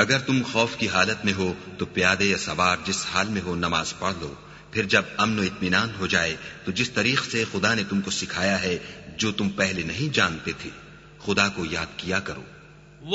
अगर तुम खौफ की हालत में हो तो प्यादे या सवार जिस हाल में हो नमाज पढ़ लो। फिर जब अमन व इत्मीनान हो जाए तो जिस तरीक से खुदा ने तुमको सिखाया है, जो तुम पहले नहीं जानते थे, खुदा को याद किया करो।